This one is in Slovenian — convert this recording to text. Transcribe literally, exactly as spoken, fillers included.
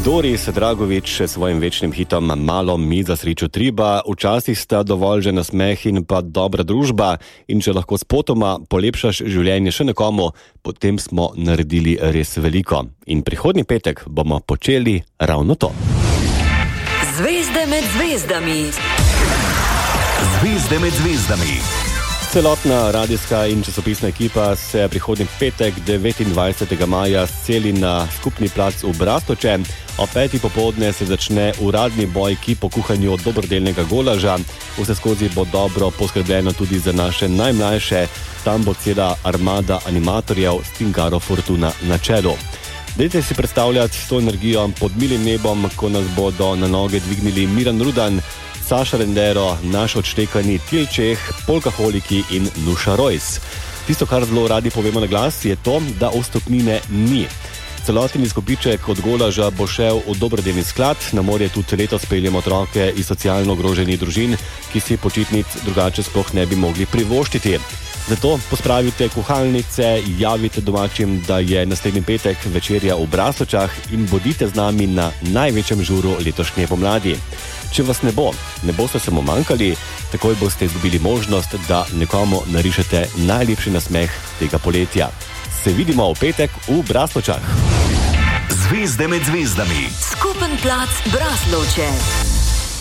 Doris Dragovič s svojim večnim hitom Malo mi za srečo triba. Včasih sta dovolj že nasmeh in pa dobra družba in če lahko spotoma polepšaš življenje še nekomu, potem smo naredili res veliko. In prihodnji petek bomo počeli ravno to. Zvezde med zvezdami. Zvezde med zvezdami. Celotna radijska in časopisna ekipa se prihodnji petek devetindvajsetega maja seli na skupni plac v Braslovče. O peti popoldne se začne uradni boj po kuhanju dobrodelnega golaža. Vse skozi bo dobro poskrbljeno tudi za naše najmlajše. Tam bo cela armada animatorjev s Tingaro Fortuna na čelu. Dajte si predstavljati to energijo pod milim nebom, ko nas bodo na noge dvignili Miran Rudan, Saša Rendero, naš odštekani Tilčeh, Polkaholiki in Nuša Rojs. Tisto, kar zelo radi povemo na glas, je to, da vstopnine ni. Celotni izkupiček od golaža bo šel v dobrodelni sklad. Na morje tudi letos peljemo otroke iz socialno ogroženih družin, ki si počitnic drugače sploh ne bi mogli privoščiti. Zato pospravite kuhalnice, javite domačim, da je naslednji petek večerja v Braslovčah in bodite z nami na največjem žuru letošnje pomladi. Če vas ne bo, ne boste samo manjkali, takoj boste izgubili možnost, da nekomu narišete najlepši nasmeh tega poletja. Se vidimo v petek v Braslovčah. Zvezde med zvezdami. Skupen plac Braslovče.